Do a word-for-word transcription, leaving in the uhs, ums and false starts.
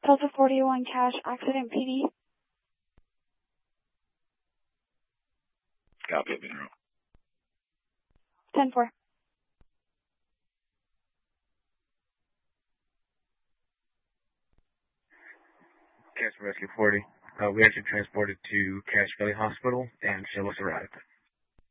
Delta forty-one Cash, accident P D. Copy, Monroe. ten four. Cache Rescue forty. Uh, we actually transported to Cache Valley Hospital, and Shell's arrived.